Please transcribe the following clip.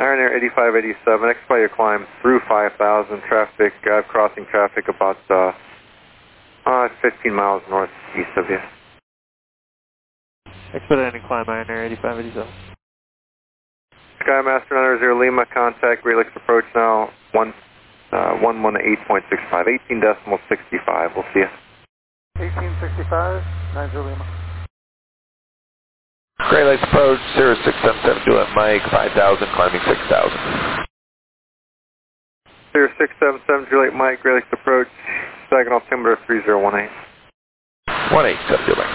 Iron Air 8587, expedite your climb through 5,000, traffic, crossing traffic about 15 miles northeast of you. Expediting climb Iron Air 8587. Skymaster 90 Lima, contact Great Lakes approach now, 118.65, 18.65, we'll see you. 1865, 90 Lima. Great Lakes approach, 0677 Juliet Mike, 5,000, climbing 6,000. 0677 Juliet Mike, Great Lakes approach, Saginaw altimeter 3018. 187 Juliet.